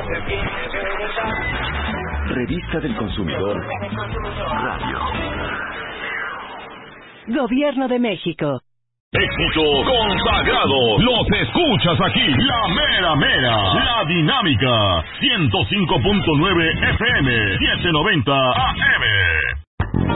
Revista del Consumidor Radio. Gobierno de México. Éxito consagrado, los escuchas aquí, la mera mera, la dinámica, 105.9 FM, 790 AM.